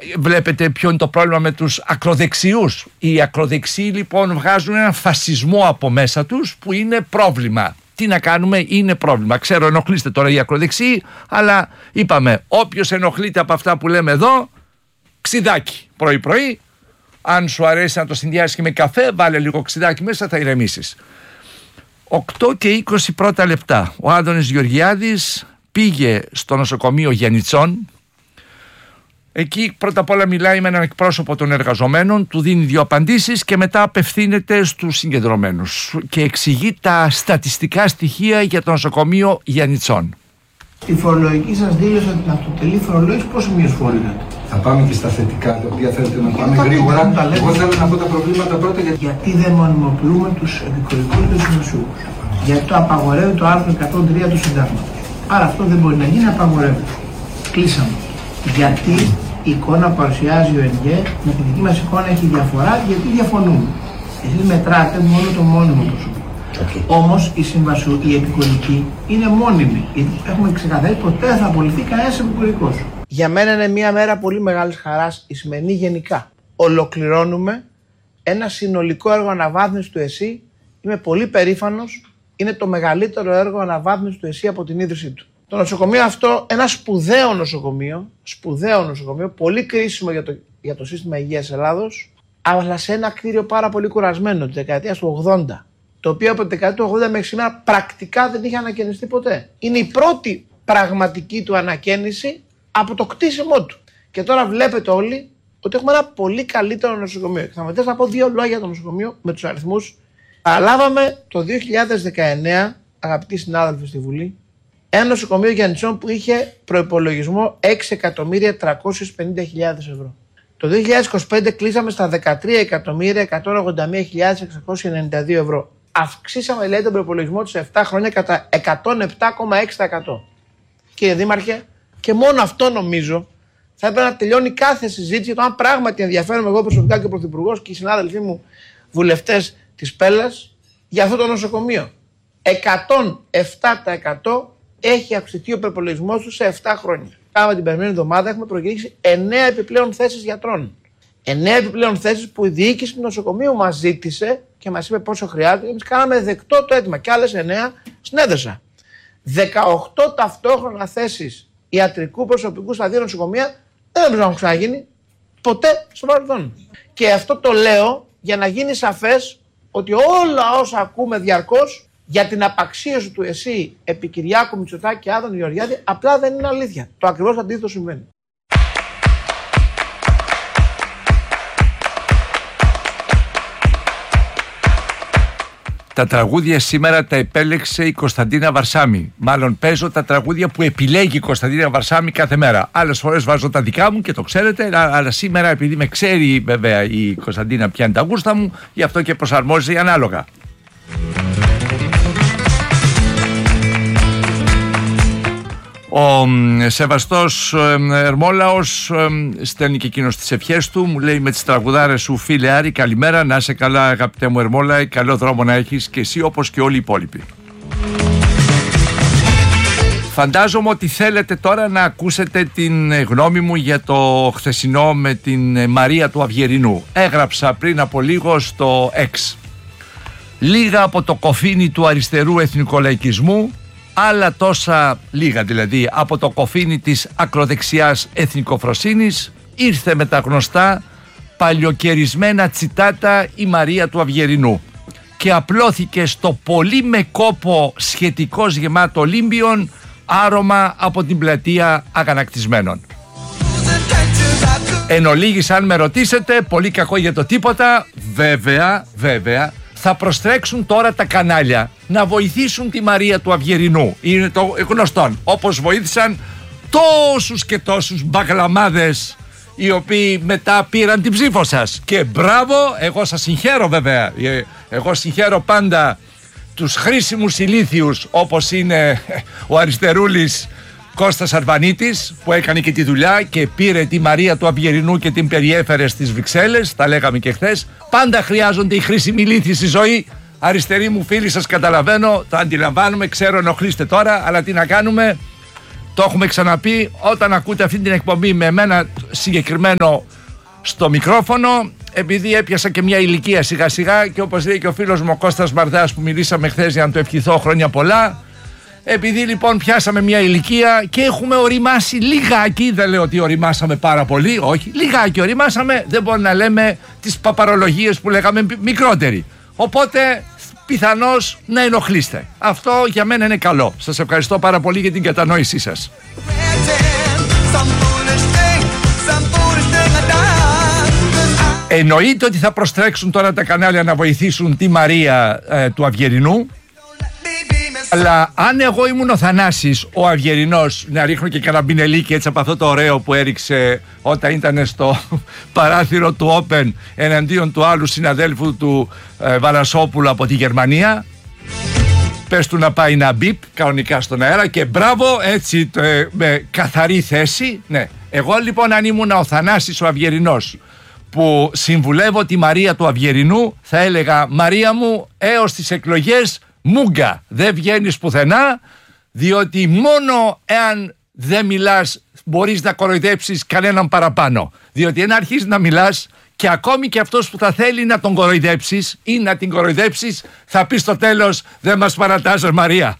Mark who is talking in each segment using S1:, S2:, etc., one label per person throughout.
S1: Βλέπετε ποιο είναι το πρόβλημα με τους ακροδεξιούς. Οι ακροδεξιοί λοιπόν βγάζουν έναν φασισμό από μέσα τους που είναι πρόβλημα. Τι να κάνουμε, είναι πρόβλημα. Ξέρω, ενοχλείστε τώρα οι ακροδεξιοί, αλλά είπαμε, όποιος ενοχλείται από αυτά που λέμε εδώ, ξιδάκι πρωί-πρωί. Αν σου αρέσει να το συνδυάσεις και με καφέ, βάλε λίγο ξιδάκι μέσα, θα ηρεμήσεις. 8 και 20 πρώτα λεπτά. Ο Άδωνης Γεωργιάδης πήγε στο νοσοκομείο Γιαννιτσών. Εκεί πρώτα απ' όλα μιλάει με έναν εκπρόσωπο των εργαζομένων, του δίνει 2 απαντήσεις και μετά απευθύνεται στους συγκεντρωμένους και εξηγεί τα στατιστικά στοιχεία για το νοσοκομείο Γιαννιτσών.
S2: Στη φορολογική σας δήλωση ότι την αυτοτελή φορολόγηση πόσο μείωση φόρηγατε?
S3: Θα πάμε και στα θετικά, τα οποία θέλετε να πάμε γρήγορα. Εγώ θέλω να πω τα προβλήματα πρώτα.
S2: Γιατί δεν μονιμοποιούμε τους επικουρικούς και τους δημοσιούς? Γιατί το απαγορεύει το άρθρο 103 του Συντάγματος. Άρα αυτό δεν μπορεί να γίνει, απαγορεύεται. Κλείσαμε. Γιατί η εικόνα που παρουσιάζει ο ΕΝΓΕ με τη δική μας εικόνα έχει διαφορά, γιατί διαφωνούμε. Εσείς μετράτε μόνο το μόνιμο προσωπικό. Όμως η επικουρική είναι μόνιμη. Γιατί έχουμε ξεκαθαρίσει ποτέ δεν θα απολυθεί κανένας επικουρικός. Για μένα είναι μια μέρα πολύ μεγάλης χαράς η σημερινή γενικά. Ολοκληρώνουμε ένα συνολικό έργο αναβάθμισης του ΕΣΥ. Είμαι πολύ περήφανος. Είναι το μεγαλύτερο έργο αναβάθμισης του ΕΣΥ από την ίδρυσή του. Το νοσοκομείο αυτό, ένα σπουδαίο νοσοκομείο, πολύ κρίσιμο για το σύστημα υγείας Ελλάδος, αλλά σε ένα κτίριο πάρα πολύ κουρασμένο της δεκαετίας του 80, το οποίο από τη δεκαετία του 80 μέχρι σήμερα πρακτικά δεν είχε ανακαινιστεί ποτέ. Είναι η πρώτη πραγματική του ανακαίνιση από το κτίσιμό του. Και τώρα βλέπετε όλοι ότι έχουμε ένα πολύ καλύτερο νοσοκομείο. Και θα με θες να πω 2 λόγια για το νοσοκομείο με τους αριθμούς. Παραλάβαμε το 2019, αγαπητοί συνάδελφοι στη Βουλή, ένα νοσοκομείο Γιαννιτσών που είχε προϋπολογισμό 6.350.000 ευρώ. Το 2025 κλείσαμε στα 13.181.692 ευρώ. Αυξήσαμε λέει τον προϋπολογισμό του σε 7 χρόνια κατά 107,6%. Κύριε Δήμαρχε, και μόνο αυτό νομίζω θα έπρεπε να τελειώνει κάθε συζήτηση για το αν πράγματι ενδιαφέρομαι εγώ προσωπικά και ο Πρωθυπουργός και οι συνάδελφοί μου βουλευτές της Πέλλας για αυτό το νοσοκομείο. 107% έχει αυξηθεί ο προϋπολογισμός του σε 7 χρόνια. Κάναμε την περασμένη εβδομάδα, έχουμε προκηρύξει 9 επιπλέον θέσεις γιατρών. 9 επιπλέον θέσεις που η διοίκηση του νοσοκομείου μας ζήτησε και μας είπε πόσο χρειάζεται. Εμείς κάναμε δεκτό το αίτημα και άλλες 9 συνέδεσα. 18 ταυτόχρονα θέσεις ιατρικού προσωπικού στα 2 νοσοκομεία δεν πρέπει να έχουν ξαναγίνει ποτέ στο παρελθόν. Και αυτό το λέω για να γίνει σαφές ότι όλα όσα ακούμε διαρκώς για την απαξίωση του ΕΣΥ επί Κυριάκου Μητσοτάκη και Άδωνη Γεωργιάδη απλά δεν είναι αλήθεια. Το ακριβώς αντίθετο συμβαίνει.
S1: Τα τραγούδια σήμερα τα επέλεξε η Κωνσταντίνα Βαρσάμι. Μάλλον παίζω τα τραγούδια που επιλέγει η Κωνσταντίνα Βαρσάμι κάθε μέρα. Άλλες φορές βάζω τα δικά μου και το ξέρετε, αλλά σήμερα επειδή με ξέρει βέβαια η Κωνσταντίνα ποια είναι τα γούστα μου, γι' αυτό και προσαρμόζει ανάλογα. Ο σεβαστός Ερμόλαος στέλνει και εκείνος τις ευχές του. Μου λέει με τις τραγουδάρες σου φίλε Άρη, καλημέρα, να είσαι καλά αγαπητέ μου Ερμόλα, καλό δρόμο να έχεις και εσύ όπως και όλοι οι υπόλοιποι. Φαντάζομαι ότι θέλετε τώρα να ακούσετε την γνώμη μου για το χθεσινό με την Μαρία του Αυγερινού. Έγραψα πριν από λίγο στο X. Λίγα από το κοφίνι του αριστερού εθνικολαϊκισμού, άλλα τόσα, λίγα δηλαδή, από το κοφίνι της ακροδεξιάς εθνικοφροσύνης, ήρθε με τα γνωστά παλιοκαιρισμένα τσιτάτα η Μαρία του Αυγερινού και απλώθηκε στο πολύ με κόπο σχετικώς γεμάτο Ολύμπιον άρωμα από την πλατεία αγανακτισμένων. Εν ολίγης, αν με ρωτήσετε, πολύ κακό για το τίποτα, βέβαια, θα προστρέξουν τώρα τα κανάλια να βοηθήσουν τη Μαρία του Αυγερινού. Είναι το γνωστόν, όπως βοήθησαν τόσους και τόσους μπαγλαμάδες οι οποίοι μετά πήραν την ψήφο σας. Και μπράβο, εγώ σας συγχαίρω βέβαια. Εγώ συγχαίρω πάντα τους χρήσιμους ηλίθιους όπως είναι ο αριστερούλης Κώστας Αρβανίτης που έκανε και τη δουλειά και πήρε τη Μαρία του Αυγερινού και την περιέφερε στις Βρυξέλλες, τα λέγαμε και χθες. Πάντα χρειάζονται οι χρήσιμοι ηλίθιοι στη ζωή. Αριστεροί μου φίλοι, σας καταλαβαίνω, το αντιλαμβάνομαι, ξέρω ενοχλείστε τώρα, αλλά τι να κάνουμε. Το έχουμε ξαναπεί, όταν ακούτε αυτή την εκπομπή με εμένα συγκεκριμένο στο μικρόφωνο, επειδή έπιασα και μια ηλικία σιγά σιγά και όπως λέει και ο φίλος μου ο Κώστας Μαρδάς που μιλήσαμε χθες για να του ευχηθώ χρόνια πολλά, επειδή λοιπόν πιάσαμε μια ηλικία και έχουμε οριμάσει λιγάκι, δεν λέω ότι οριμάσαμε πάρα πολύ, όχι, λιγάκι οριμάσαμε, δεν μπορούμε να λέμε τις παπαρολογίες που λέγαμε μικρότεροι. Οπότε πιθανώς να ενοχλείστε. Αυτό για μένα είναι καλό. Σας ευχαριστώ πάρα πολύ για την κατανόησή σας. Εννοείται ότι θα προστρέξουν τώρα τα κανάλια να βοηθήσουν τη Μαρία του Αυγερινού. Αλλά αν εγώ ήμουν ο Θανάσης, ο Αυγερινός, να ρίχνω και καραμπινελίκι έτσι από αυτό το ωραίο που έριξε όταν ήταν στο παράθυρο του Open εναντίον του άλλου συναδέλφου του Βαρασόπουλου από τη Γερμανία, πες του να πάει να μπιπ κανονικά στον αέρα και μπράβο, έτσι με καθαρή θέση. Ναι. Εγώ λοιπόν αν ήμουν ο Θανάσης ο Αυγερινός που συμβουλεύω τη Μαρία του Αυγερινού, θα έλεγα: Μαρία μου, έως τις εκλογές μούγκα, δεν βγαίνεις πουθενά, διότι μόνο εάν δεν μιλάς μπορείς να κοροϊδέψεις κανέναν παραπάνω. Διότι αν αρχίσεις να μιλάς και ακόμη και αυτός που θα θέλει να τον κοροϊδέψεις ή να την κοροϊδέψεις θα πει στο τέλος: δεν μας παρατάζεις Μαρία.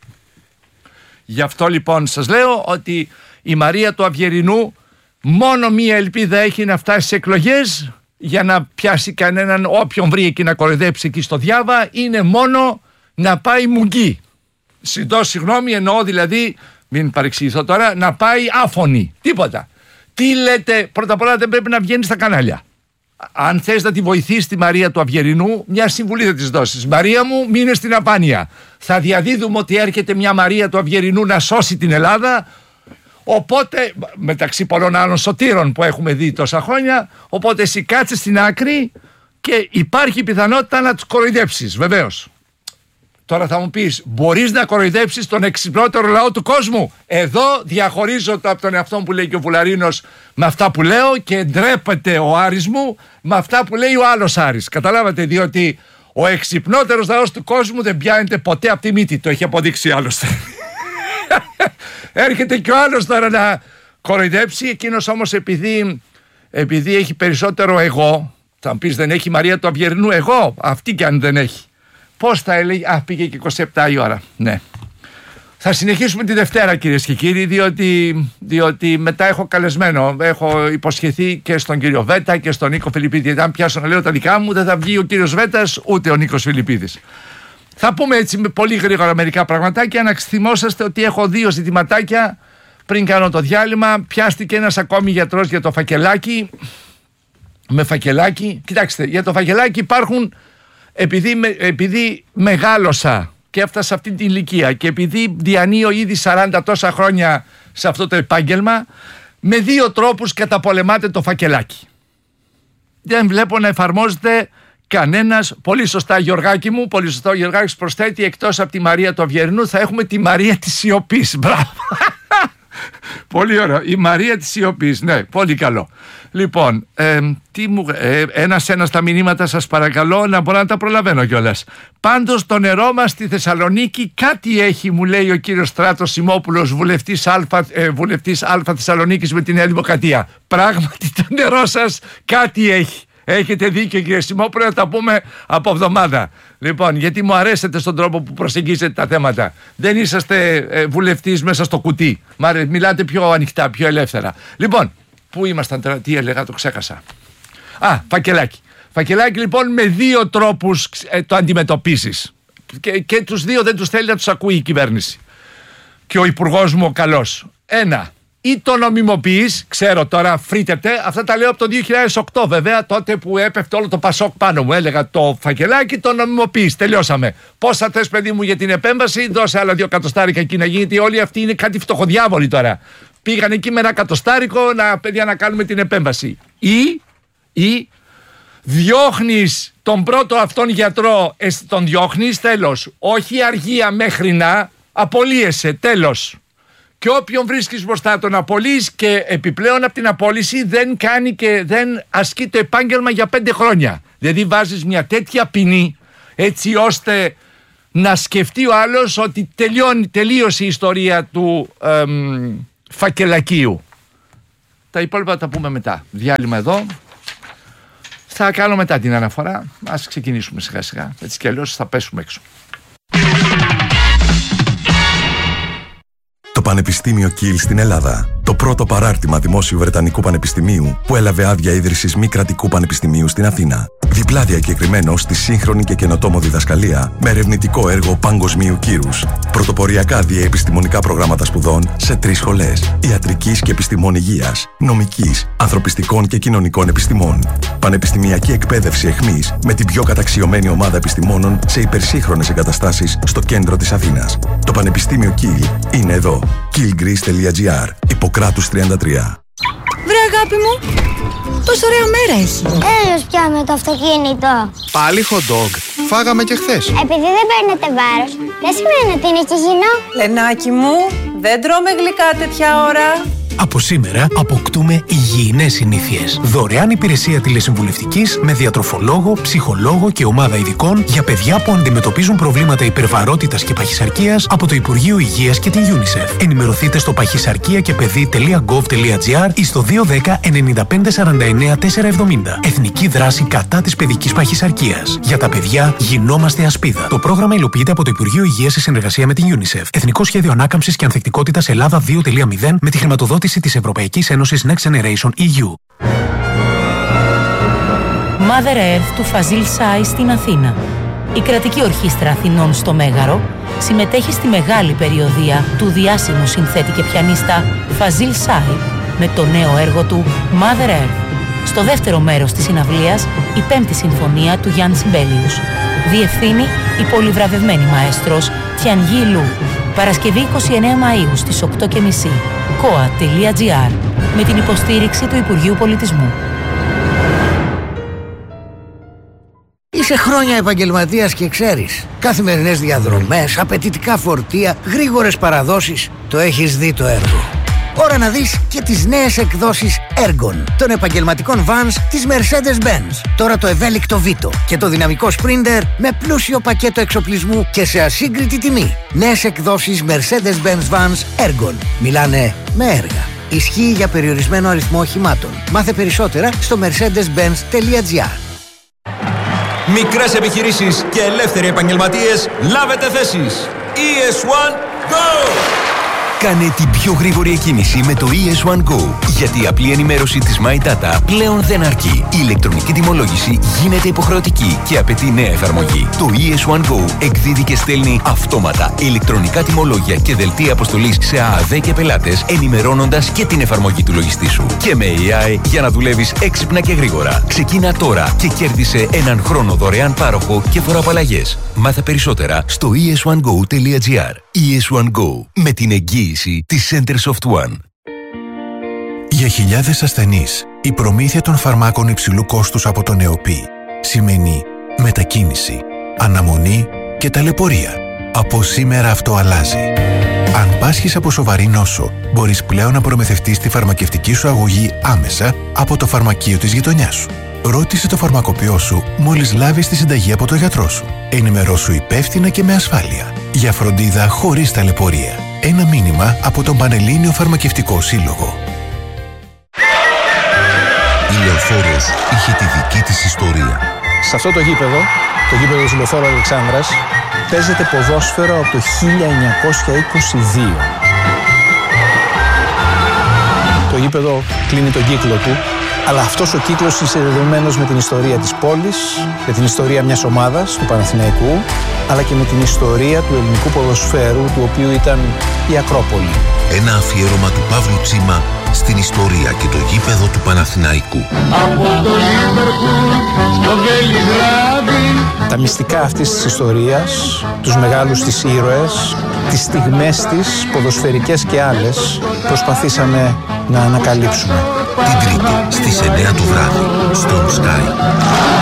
S1: Γι' αυτό λοιπόν σας λέω ότι η Μαρία του Αυγερινού μόνο μία ελπίδα έχει να φτάσει σε εκλογές για να πιάσει κανέναν, όποιον βρει εκεί να κοροϊδέψει εκεί στο Διάβα, είναι μόνο να πάει μουγκή. Συγγνώμη, εννοώ δηλαδή, μην παρεξηγηθώ τώρα, να πάει άφωνη. Τίποτα. Τι λέτε, πρώτα απ' όλα δεν πρέπει να βγαίνει στα κανάλια. Αν θες να τη βοηθήσει τη Μαρία του Αυγερινού, μια συμβουλή θα της δώσεις. Μαρία μου, μείνε στην απάνεια. Θα διαδίδουμε ότι έρχεται μια Μαρία του Αυγερινού να σώσει την Ελλάδα. Οπότε, μεταξύ πολλών άλλων σωτήρων που έχουμε δει τόσα χρόνια, οπότε εσύ κάτσε στην άκρη και υπάρχει πιθανότητα να τους κοροϊδέψεις, βεβαίως. Τώρα θα μου πεις, μπορείς να κοροϊδέψεις τον εξυπνότερο λαό του κόσμου? Εδώ διαχωρίζω από τον εαυτό που λέει και ο Βουλαρίνος με αυτά που λέω και ντρέπεται ο Άρης μου με αυτά που λέει ο άλλος Άρης. Καταλάβατε, διότι ο εξυπνότερος λαός του κόσμου δεν πιάνεται ποτέ από τη μύτη. Το έχει αποδείξει άλλωστε. Έρχεται και ο άλλος τώρα να κοροϊδέψει, εκείνος όμως επειδή έχει περισσότερο εγώ, θα μου πεις δεν έχει Μαρία του Αυγερινού εγώ, αυτή κι αν δεν έχει. Πώς θα έλεγε, πήγε και 27 η ώρα, ναι. Θα συνεχίσουμε τη Δευτέρα κυρίες και κύριοι, διότι μετά έχω καλεσμένο, έχω υποσχεθεί και στον κύριο Βέτα και στον Νίκο Φιλιππίδη, γιατί αν πιάσω να λέω τα δικά μου δεν θα βγει ο κύριος Βέτας ούτε ο Νίκος Φιλιππίδης. Θα πούμε έτσι με πολύ γρήγορα μερικά πραγματάκια, να θυμόσαστε ότι έχω 2 ζητηματάκια πριν κάνω το διάλειμμα. Πιάστηκε ένας ακόμη γιατρός για το φακελάκι, με φακελάκι. Κοιτάξτε, για το φακελάκι υπάρχουν, επειδή μεγάλωσα και έφτασα σε αυτή την ηλικία και επειδή διανύω ήδη 40 τόσα χρόνια σε αυτό το επάγγελμα, με 2 τρόπους καταπολεμάτε το φακελάκι. Δεν βλέπω να εφαρμόζεται κανένας. Πολύ σωστά Γιωργάκη μου, πολύ σωστά ο Γιωργάκης προσθέτει, εκτός από τη Μαρία του Αυγερινού θα έχουμε τη Μαρία της Σιωπής. Μπράβο. Πολύ ωραίο. Η Μαρία της Σιωπής. Ναι, πολύ καλό. Λοιπόν, ένα-ένα τα μηνύματα σας παρακαλώ, να μπορώ να τα προλαβαίνω κιόλας. Πάντως το νερό μας στη Θεσσαλονίκη κάτι έχει, μου λέει ο κύριος Στράτος Σιμόπουλος, βουλευτής Α Θεσσαλονίκης με τη Νέα Δημοκρατία. Πράγματι το νερό σας κάτι έχει. Έχετε δίκιο κύριε Σιμόπουλο, να τα πούμε από εβδομάδα. Λοιπόν, γιατί μου αρέσετε στον τρόπο που προσεγγίζετε τα θέματα. Δεν είσαστε βουλευτής μέσα στο κουτί. Μιλάτε πιο ανοιχτά, πιο ελεύθερα. Λοιπόν, πού ήμασταν τώρα, τι έλεγα, το ξέχασα. Φακελάκι. Φακελάκι λοιπόν με 2 τρόπους το αντιμετωπίζεις. Και τους 2 δεν τους θέλει να τους ακούει η κυβέρνηση. Και ο υπουργός μου ο καλός. 1. Ή το νομιμοποιείς, ξέρω τώρα φρύτεται, αυτά τα λέω από το 2008 βέβαια, τότε που έπεφτε όλο το Πασόκ πάνω μου, έλεγα το φακελάκι το νομιμοποιείς, τελειώσαμε. Πόσα θες παιδί μου για την επέμβαση, δώσε άλλα 2 εκατοστάρικα εκεί να γίνεται, όλοι αυτοί είναι κάτι φτωχοδιάβολοι τώρα. Πήγαν εκεί με 1 εκατοστάρικο παιδιά να κάνουμε την επέμβαση. Ή διώχνεις τον πρώτο αυτόν γιατρό, τον διώχνεις, τέλος. Όχι αργία μέχρι να, απολύεσαι, τέλος. Και όποιον βρίσκεις μπροστά τον απολύεις και επιπλέον από την απόλυση δεν κάνει και δεν ασκεί το επάγγελμα για 5 χρόνια. Δηλαδή βάζεις μια τέτοια ποινή έτσι ώστε να σκεφτεί ο άλλος ότι τελείωσε η ιστορία του φακελακίου. Τα υπόλοιπα τα πούμε μετά. Διάλειμμα εδώ. Θα κάνω μετά την αναφορά. Ας ξεκινήσουμε σιγά σιγά. Έτσι κι αλλιώς θα πέσουμε έξω.
S4: Το Πανεπιστήμιο Κιλ στην Ελλάδα. Το πρώτο παράρτημα δημόσιου Βρετανικού Πανεπιστημίου που έλαβε άδεια ίδρυσης μη κρατικού πανεπιστημίου στην Αθήνα. Διπλά διακεκριμένο στη σύγχρονη και καινοτόμο διδασκαλία με ερευνητικό έργο παγκοσμίου κύρους. Πρωτοποριακά διαεπιστημονικά προγράμματα σπουδών σε 3 σχολές: ιατρικής και επιστημών υγείας, νομικής, ανθρωπιστικών και κοινωνικών επιστημών. Πανεπιστημιακή εκπαίδευση εχμής με την πιο καταξιωμένη ομάδα επιστημόνων σε υπερσύγχρονες εγκαταστάσεις στο κέντρο της Αθήνας. Το Πανεπιστήμιο Κιλ είναι εδώ. killgreece.gr. Ιπποκράτους 33.
S5: Βρε αγάπη μου, τόσο ωραία μέρα έχει.
S6: Έλεος πια με το αυτοκίνητο.
S7: Πάλι hot dog. Φάγαμε και χθες.
S6: Επειδή δεν παίρνετε βάρος, δεν σημαίνει ότι είναι χυζινό.
S5: Λενάκι μου, δεν τρώμε γλυκά τέτοια ώρα.
S8: Από σήμερα αποκτούμε υγιεινές συνήθειες. Δωρεάν υπηρεσία τηλεσυμβουλευτικής με διατροφολόγο, ψυχολόγο και ομάδα ειδικών για παιδιά που αντιμετωπίζουν προβλήματα υπερβαρότητας και παχυσαρκίας από το Υπουργείο Υγείας και την UNICEF. Ενημερωθείτε στο παχυσαρκία-και-παιδί.gov.gr ή στο 210 95 49 470. Εθνική δράση κατά της παιδικής παχυσαρκίας. Για τα παιδιά γινόμαστε ασπίδα. Το πρόγραμμα υλοποιείται από το Υπουργείο Υγείας σε συνεργασία με την UNICEF. Εθνικό Σχέδιο Ανάκαμψης και Ανθεκτικότητας Ελλάδα 2.0 με τη χρηματοδότηση της Ευρωπαϊκής Ένωσης Next Generation EU.
S9: Mother Earth του Φαζίλ Σάι στην Αθήνα. Η κρατική ορχήστρα Αθηνών στο Μέγαρο συμμετέχει στη μεγάλη περιοδεία του διάσημου συνθέτη και πιανίστα Φαζίλ Σάι με το νέο έργο του Mother Earth. Στο δεύτερο μέρος της συναυλίας η 5η συμφωνία του Γιάννη Σιμπέλιους. Διευθύνει η πολυβραβευμένη μαέστρος Τιανγί Λου. Παρασκευή 29 Μαΐου στις 8.30. koa.gr με την υποστήριξη του Υπουργείου Πολιτισμού.
S10: Είσαι χρόνια επαγγελματίας και ξέρεις. Καθημερινές διαδρομές, απαιτητικά φορτία, γρήγορες παραδόσεις. Το έχεις δει το έργο. Ώρα να δεις και τις νέες εκδόσεις Ergon των επαγγελματικών vans της Mercedes-Benz. Τώρα το ευέλικτο Vito και το δυναμικό Sprinter με πλούσιο πακέτο εξοπλισμού και σε ασύγκριτη τιμή. Νέες εκδόσεις Mercedes-Benz vans Ergon. Μιλάνε με έργα. Ισχύει για περιορισμένο αριθμό οχημάτων. Μάθε περισσότερα στο mercedes-benz.gr.
S11: Μικρές επιχειρήσεις και ελεύθεροι επαγγελματίες, λάβετε θέσεις. ES1 Go!
S12: Κάνε την πιο γρήγορη εκκίνηση με το ES1 Go. Γιατί η απλή ενημέρωση της My Data πλέον δεν αρκεί. Η ηλεκτρονική τιμολόγηση γίνεται υποχρεωτική και απαιτεί νέα εφαρμογή. Το ES1 Go εκδίδει και στέλνει αυτόματα ηλεκτρονικά τιμολόγια και δελτία αποστολής σε ΑΑΔ και πελάτες, ενημερώνοντας και την εφαρμογή του λογιστή σου. Και με AI για να δουλεύεις έξυπνα και γρήγορα. Ξεκίνα τώρα και κέρδισε έναν χρόνο δωρεάν πάροχο και φοροαπαλλαγές. Μάθε περισσότερα στο es1go.gr. ES1 Go. Με την εγγύηση της Centersoft One.
S8: Για χιλιάδες ασθενείς, η προμήθεια των φαρμάκων υψηλού κόστους από τον ΕΟΠΗ σημαίνει μετακίνηση, αναμονή και ταλαιπωρία. Από σήμερα αυτό αλλάζει. Αν πάσχεις από σοβαρή νόσο, μπορείς πλέον να προμηθευτείς τη φαρμακευτική σου αγωγή άμεσα από το φαρμακείο της γειτονιάς σου. Ρώτησε το φαρμακοποιό σου μόλις λάβεις τη συνταγή από το γιατρό σου. Ενημερώσου υπεύθυνα και με ασφάλεια. Για φροντίδα χωρίς ταλαιπωρία. Ένα μήνυμα από τον Πανελλήνιο Φαρμακευτικό Σύλλογο.
S12: Η Λεωφόρος είχε τη δική της ιστορία.
S13: Σε αυτό το γήπεδο της Λεωφόρου Αλεξάνδρας, παίζεται ποδόσφαιρο από το 1922. Το γήπεδο κλείνει τον κύκλο του, αλλά αυτός ο κύκλος είναι συνδεδεμένος με την ιστορία της πόλης, με την ιστορία μιας ομάδας, του Παναθηναϊκού, αλλά και με την ιστορία του ελληνικού ποδοσφαίρου, του οποίου ήταν η Ακρόπολη.
S12: Ένα αφιέρωμα του Παύλου Τσίμα στην ιστορία και το γήπεδο του Παναθηναϊκού.
S14: Από το Λίβερπουλ στο Βελιγράδι.
S13: Τα μυστικά αυτής της ιστορίας, τους μεγάλους της ήρωες, τις στιγμές της, ποδοσφαιρικές και άλλες, προσπαθήσαμε να ανακαλύψουμε.
S12: Την Τρίτη στις 9 το βράδυ, στο Sky.